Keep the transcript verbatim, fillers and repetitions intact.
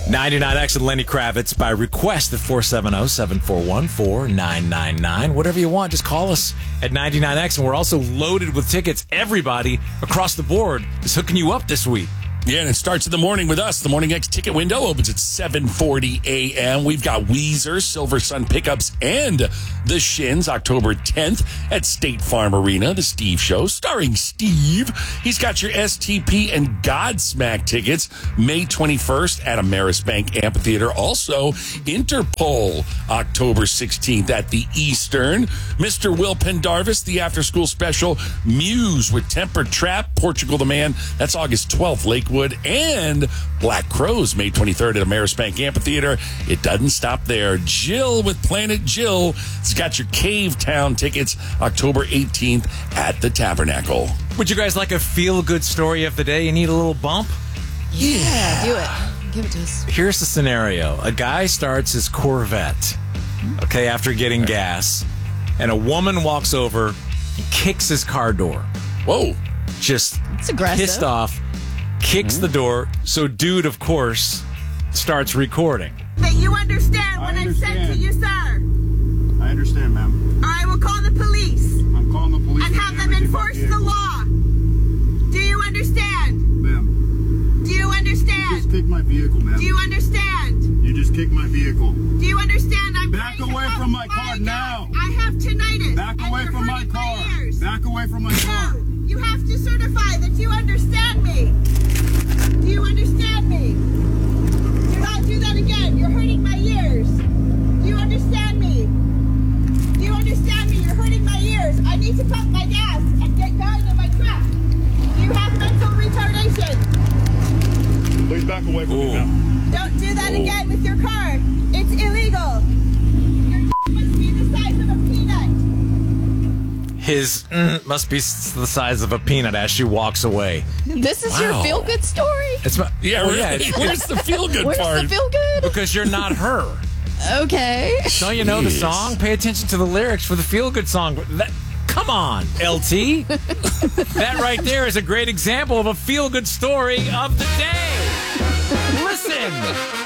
ninety-nine X and Lenny Kravitz by request at four seven zero, seven four one, four nine nine nine. Whatever you want, just call us at ninety-nine X. And we're also loaded with tickets. Everybody across the board is hooking you up this week. Yeah, and it starts in the morning with us. The Morning X ticket window opens at seven forty a.m. We've got Weezer, Silver Sun Pickups, and The Shins October tenth at State Farm Arena. The Steve Show, starring Steve. He's got your S T P and Godsmack tickets May twenty-first at Ameris Bank Amphitheater. Also, Interpol October sixteenth at the Eastern. Mister Will Pendarvis, the after-school special. Muse with Temper Trap, Portugal the Man. That's August twelfth, Lakewood. And Black Crows, May twenty-third at Ameris Bank Amphitheater. It doesn't stop there. Jill with Planet Jill has got your Cave Town tickets October eighteenth at the Tabernacle. Would you guys like a feel-good story of the day? You need a little bump? Yeah, do it. Give it to us. Here's the scenario. A guy starts his Corvette, okay, after getting gas, and a woman walks over and kicks his car door. Whoa. Just It's aggressive. pissed off, kicks the door. So dude, of course, starts recording. That you understand what I I've said to understand. you, sir. I understand, ma'am. I will call the police I'm calling the police. and for have them damaging my enforce the vehicle. law. Do you understand? Ma'am, Do you you understand? just kicked my vehicle, ma'am. Do you understand? You just kicked my vehicle. Do you understand? I'm Back trying to away help from my my car God. now. I have tinnitus. Back and away you're from my hurting car. ears. Back away from my car. No, you have to certify that you understand me. Do you understand me? Do not do that again. You're hurting my ears. Do you understand me? Do you understand me? You're hurting my ears. I need to pump my gas and get going in my truck. Do you have mental retardation? Please back away from me, Ooh. ma'am. Don't do that again with your car. It's illegal. Your must be the size of a peanut. His mm, must be s- the size of a peanut as she walks away. This is your Wow. feel-good story? It's my, Yeah, well, really? yeah, it's- Where's the feel-good Where's part? the feel-good? because you're not her. Okay. Don't you know the Jeez. song? Pay attention to the lyrics for the feel-good song. That, come on, L T. That right there is a great example of a feel-good story of the day. Listen.